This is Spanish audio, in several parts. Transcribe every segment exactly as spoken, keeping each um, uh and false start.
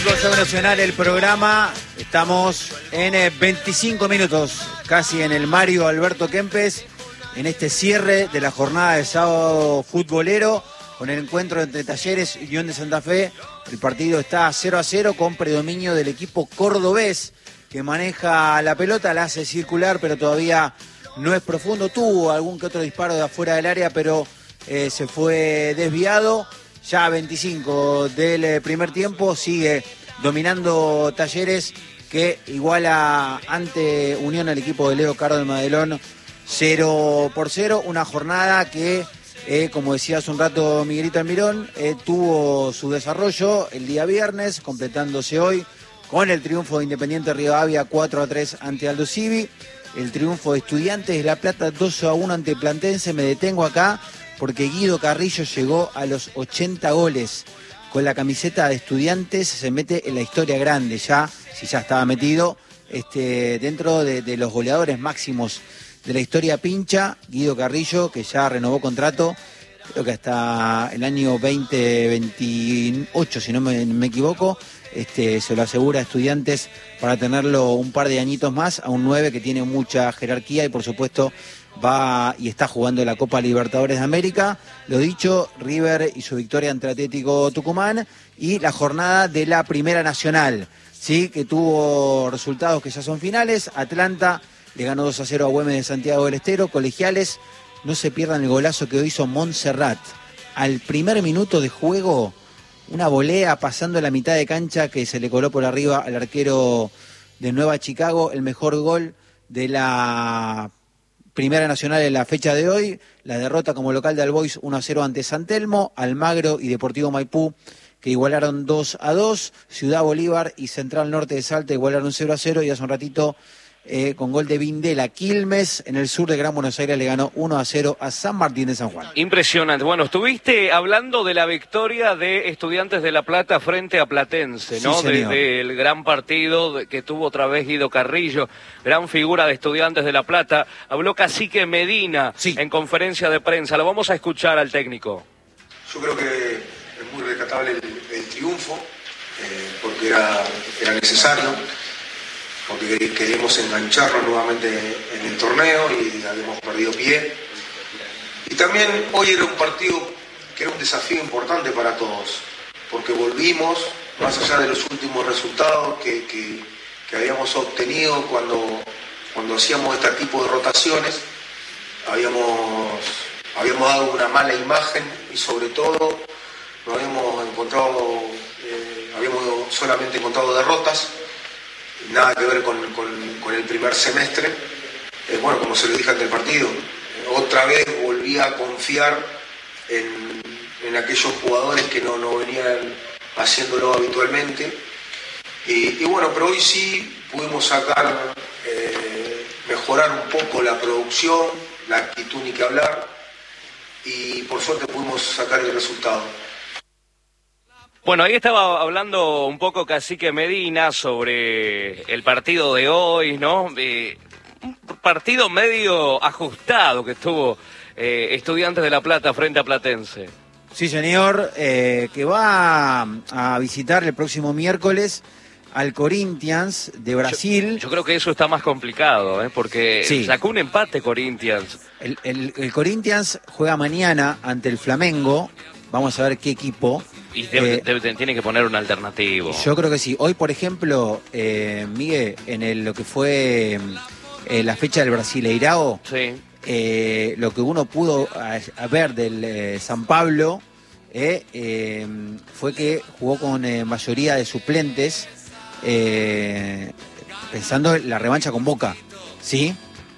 Show Nacional, el programa, estamos en eh, veinticinco minutos, casi en el Mario Alberto Kempes, en este cierre de la jornada de sábado futbolero, con el encuentro entre Talleres y Unión de Santa Fe. El partido está cero a cero con predominio del equipo cordobés, que maneja la pelota, la hace circular, pero todavía no es profundo. Tuvo algún que otro disparo de afuera del área, pero eh, se fue desviado. Ya veinticinco del eh, primer tiempo, sigue dominando Talleres, que iguala ante Unión al equipo de Leo Cardo de Madelón cero por cero. Una jornada que, eh, como decía hace un rato Miguelito Almirón, eh, tuvo su desarrollo el día viernes, completándose hoy con el triunfo de Independiente Rivadavia cuatro a tres ante Aldo Civi. El triunfo de Estudiantes de La Plata dos a uno ante Platense. Me detengo acá porque Guido Carrillo llegó a los ochenta goles con la camiseta de Estudiantes, se mete en la historia grande ya, si ya estaba metido, este, dentro de, de los goleadores máximos de la historia pincha. Guido Carrillo, que ya renovó contrato, creo que hasta el año veinte veintiocho, si no me, me equivoco, este, se lo asegura a Estudiantes para tenerlo un par de añitos más, a un nueve que tiene mucha jerarquía y por supuesto va y está jugando la Copa Libertadores de América. Lo dicho, River y su victoria ante Atlético Tucumán, y la jornada de la Primera Nacional, sí, que tuvo resultados que ya son finales. Atlanta le ganó dos a cero a Güemes de Santiago del Estero. Colegiales, no se pierdan el golazo que hizo Montserrat al primer minuto de juego, una volea pasando la mitad de cancha que se le coló por arriba al arquero de Nueva Chicago. El mejor gol de la Primera Nacional en la fecha de hoy. La derrota como local de Albois uno a cero ante San Telmo. Almagro y Deportivo Maipú, que igualaron dos a dos. Ciudad Bolívar y Central Norte de Salta igualaron cero a cero. Y hace un ratito, eh, con gol de Vindela, Quilmes, en el sur de Gran Buenos Aires, le ganó uno a cero a San Martín de San Juan. Impresionante. Bueno, estuviste hablando de la victoria de Estudiantes de La Plata frente a Platense, ¿no? Sí, señor. Desde el gran partido que tuvo otra vez Guido Carrillo, gran figura de Estudiantes de La Plata. Habló Cacique Medina, sí, en conferencia de prensa. Lo vamos a escuchar al técnico. Yo creo que es muy rescatable el, el triunfo, eh, porque era, era necesario, porque queríamos engancharnos nuevamente en el torneo y habíamos perdido pie. Y también hoy era un partido que era un desafío importante para todos, porque volvimos, más allá de los últimos resultados que, que, que habíamos obtenido cuando, cuando hacíamos este tipo de rotaciones, habíamos, habíamos dado una mala imagen y sobre todo nos habíamos encontrado, eh, habíamos solamente encontrado derrotas. Nada que ver con, con, con el primer semestre. Eh, bueno, como se lo dije ante el partido, eh, otra vez volví a confiar en, en aquellos jugadores que no, no venían haciéndolo habitualmente. Y, y bueno, pero hoy sí pudimos sacar, eh, mejorar un poco la producción, la actitud ni que hablar, y por suerte pudimos sacar el resultado. Bueno, ahí estaba hablando un poco Cacique Medina sobre el partido de hoy, ¿no? Eh, un partido medio ajustado que estuvo eh, Estudiantes de La Plata frente a Platense. Sí, señor, eh, que va a visitar el próximo miércoles al Corinthians de Brasil. Yo, yo creo que eso está más complicado, ¿eh? Porque sí, sacó un empate Corinthians. El, el, el Corinthians juega mañana ante el Flamengo. Vamos a ver qué equipo. Y debe, eh, debe, tiene que poner un alternativo. Yo creo que sí. Hoy, por ejemplo, eh, Miguel, en el, lo que fue eh, la fecha del Brasileirao, sí, eh, lo que uno pudo a, a ver del eh, San Pablo eh, eh, fue que jugó con eh, mayoría de suplentes, eh, pensando en la revancha con Boca, ¿sí?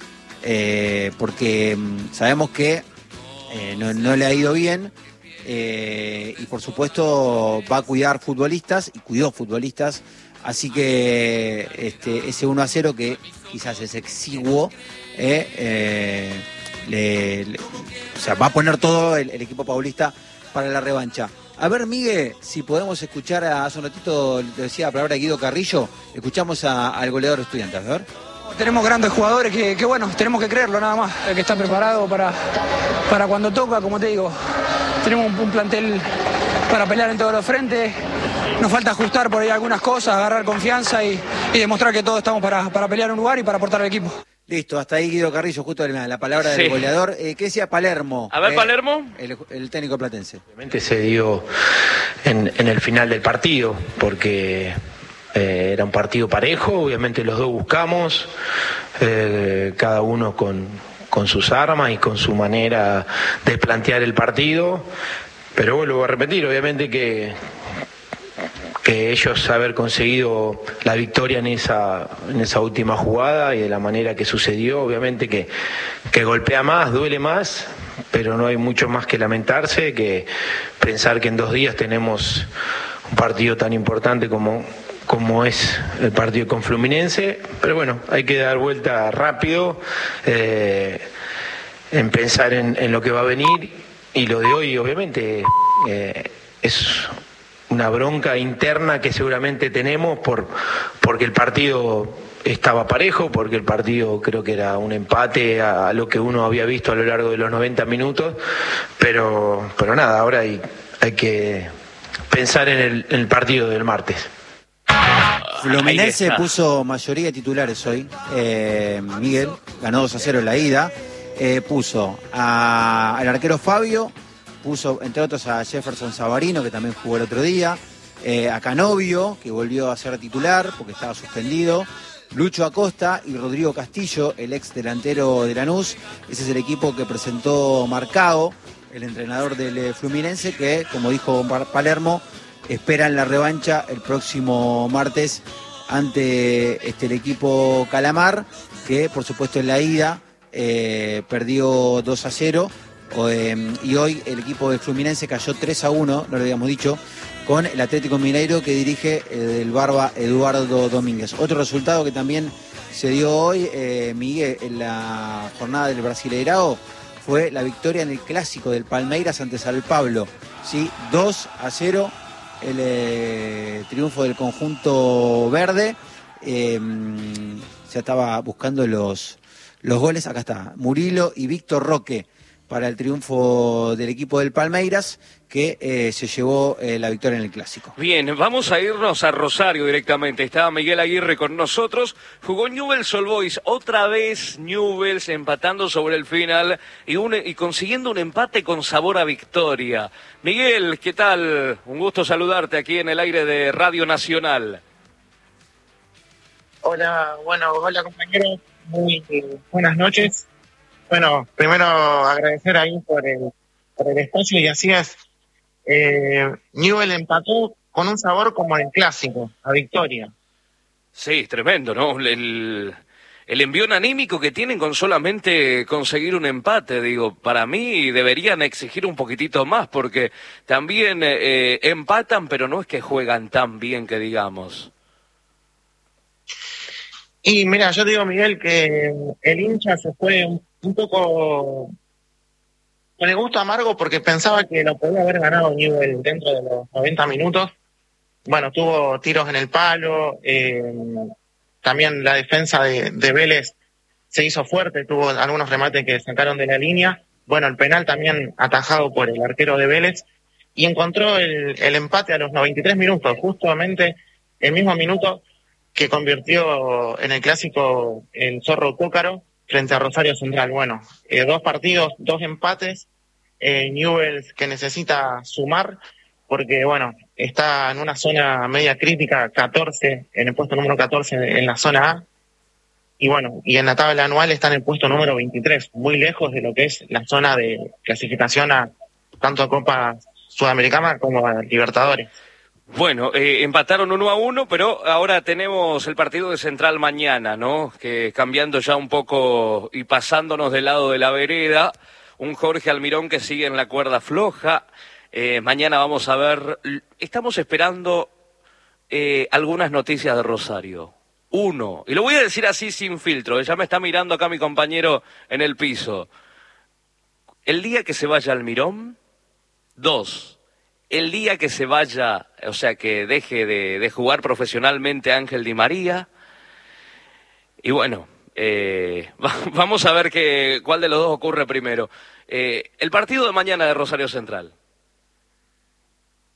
Eh, porque sabemos que eh, no, no le ha ido bien. Eh, y por supuesto va a cuidar futbolistas y cuidó futbolistas, así que este, ese uno a cero que quizás es exiguo, eh, eh, le, le, o sea, va a poner todo el, el equipo paulista para la revancha. A ver, Miguel, si podemos escuchar a, hace un ratito, te decía la palabra Guido Carrillo, escuchamos a, al goleador Estudiantes, a ver. Tenemos grandes jugadores que, que bueno, tenemos que creerlo nada más, el que está preparado para, para cuando toca, como te digo, tenemos un, un plantel para pelear en todos los frentes, nos falta ajustar por ahí algunas cosas, agarrar confianza y, y demostrar que todos estamos para, para pelear un lugar y para aportar al equipo. Listo, hasta ahí Guido Carrillo, justo la, la palabra del Sí. goleador. Eh, ¿Qué decía Palermo? A ver, Eh, Palermo. El, el técnico platense. Obviamente se dio en, en el final del partido, porque eh, era un partido parejo, obviamente los dos buscamos, eh, cada uno con, con sus armas y con su manera de plantear el partido, pero vuelvo a repetir, obviamente que... que ellos haber conseguido la victoria en esa en esa última jugada y de la manera que sucedió, obviamente que, que golpea más, duele más, pero no hay mucho más que lamentarse, que pensar que en dos días tenemos un partido tan importante como, como es el partido con Fluminense, pero bueno, hay que dar vuelta rápido, eh, en pensar en, en lo que va a venir, y lo de hoy obviamente eh, es una bronca interna que seguramente tenemos por porque el partido estaba parejo, porque el partido creo que era un empate a, a lo que uno había visto a lo largo de los noventa minutos, pero pero nada, ahora hay, hay que pensar en el, en el partido del martes. Fluminense puso mayoría de titulares hoy. Eh, Miguel ganó dos a cero en la ida. Eh, puso a, al arquero Fabio, puso entre otros a Jefferson Savarino, que también jugó el otro día, eh, a Canovio, que volvió a ser titular porque estaba suspendido, Lucho Acosta y Rodrigo Castillo, el ex delantero de Lanús. Ese es el equipo que presentó Marcao, el entrenador del Fluminense, que, como dijo Palermo, esperan la revancha el próximo martes ante este, el equipo Calamar, que por supuesto en la ida eh, perdió dos a cero. Eh, y hoy el equipo de Fluminense cayó tres a uno, no lo habíamos dicho, con el Atlético Mineiro, que dirige eh, el Barba Eduardo Domínguez. Otro resultado que también se dio hoy, eh, Miguel, en la jornada del Brasileirao, fue la victoria en el clásico del Palmeiras ante San Pablo, ¿sí? dos a cero, el eh, triunfo del conjunto verde. Eh, ya estaba buscando los, los goles, acá está, Murilo y Víctor Roque, para el triunfo del equipo del Palmeiras, que eh, se llevó eh, la victoria en el Clásico. Bien, vamos a irnos a Rosario directamente. Estaba Miguel Aguirre con nosotros. Jugó Newell's Old Boys. Otra vez Newell's empatando sobre el final y, un, y consiguiendo un empate con sabor a victoria. Miguel, ¿qué tal? Un gusto saludarte aquí en el aire de Radio Nacional. Hola, bueno, hola compañeros. Muy eh, buenas noches. Bueno, primero agradecer ahí por el, por el espacio, y así es. Eh, Newell empató con un sabor como el clásico, a victoria. Sí, tremendo, ¿no? El, el envión anímico que tienen con solamente conseguir un empate, digo, para mí deberían exigir un poquitito más, porque también eh, empatan, pero no es que juegan tan bien que digamos. Y mira, yo digo, Miguel, que el hincha se fue un, un poco con el gusto amargo, porque pensaba que lo podía haber ganado Newell dentro de los noventa minutos. Bueno, tuvo tiros en el palo, eh, también la defensa de, de Vélez se hizo fuerte, tuvo algunos remates que sacaron de la línea. Bueno, el penal también atajado por el arquero de Vélez, y encontró el, el empate a los noventa y tres minutos, justamente el mismo minuto que convirtió en el clásico el Zorro Cócaro frente a Rosario Central. Bueno, eh, dos partidos, dos empates, eh, Newell's que necesita sumar, porque bueno, está en una zona media crítica, catorce, en el puesto número catorce en la zona A, y bueno, y en la tabla anual está en el puesto número veintitrés, muy lejos de lo que es la zona de clasificación a tanto a Copa Sudamericana como a Libertadores. Bueno, eh, empataron uno a uno, pero ahora tenemos el partido de Central mañana, ¿no? Que cambiando ya un poco y pasándonos del lado de la vereda, un Jorge Almirón que sigue en la cuerda floja. Eh, mañana vamos a ver, estamos esperando eh, algunas noticias de Rosario. Uno, y lo voy a decir así sin filtro, ya me está mirando acá mi compañero en el piso. El día que se vaya Almirón, dos. El día que se vaya, o sea, que deje de, de jugar profesionalmente Ángel Di María. Y bueno, eh, va, vamos a ver que, cuál de los dos ocurre primero. Eh, el partido de mañana de Rosario Central.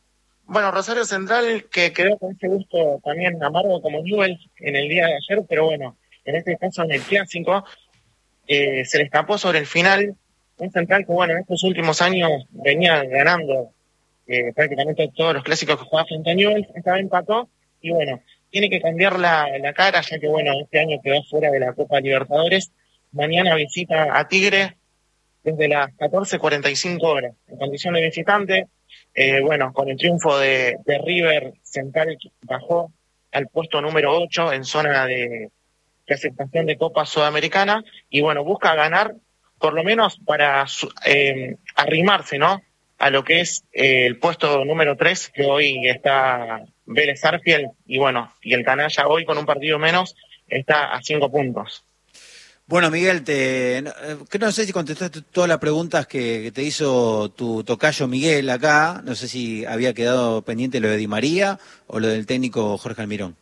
Bueno, Rosario Central, que quedó con ese gusto también amargo como Newell's en el día de ayer, pero bueno, en este caso en el clásico, eh, se le escapó sobre el final un Central que, bueno, en estos últimos años venía ganando eh, prácticamente todos los clásicos que jugaba frente a Newell's. Esta vez empató y, bueno, tiene que cambiar la, la cara, ya que, bueno, este año quedó fuera de la Copa Libertadores. Mañana visita a Tigre desde las catorce cuarenta y cinco horas, en condición de visitante. Eh, bueno, con el triunfo de, de River, Central bajó al puesto número ocho en zona de clasificación de Copa Sudamericana y, bueno, busca ganar por lo menos para eh, arrimarse, ¿no?, a lo que es eh, el puesto número tres, que hoy está Vélez Sarsfield, y bueno, y el canalla hoy con un partido menos está a cinco puntos. Bueno, Miguel, te, no, no sé si contestaste todas las preguntas que, que te hizo tu tocayo Miguel acá. No sé si había quedado pendiente lo de Di María o lo del técnico Jorge Almirón.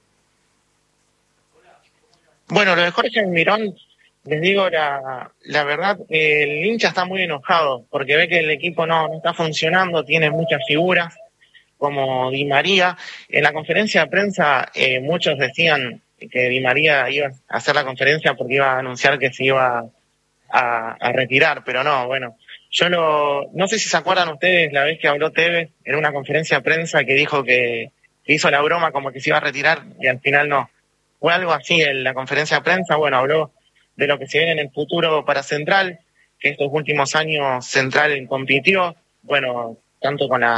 Bueno, lo de Jorge Almirón, les digo la, la verdad, eh, el hincha está muy enojado porque ve que el equipo no, no está funcionando, tiene muchas figuras como Di María. En la conferencia de prensa eh, muchos decían que Di María iba a hacer la conferencia porque iba a anunciar que se iba a, a retirar, pero no, bueno, yo lo, no sé si se acuerdan ustedes la vez que habló Tevez en una conferencia de prensa que dijo que, que hizo la broma como que se iba a retirar y al final no. Fue algo así en la conferencia de prensa. Bueno, habló de lo que se viene en el futuro para Central, que estos últimos años Central compitió, bueno, tanto con la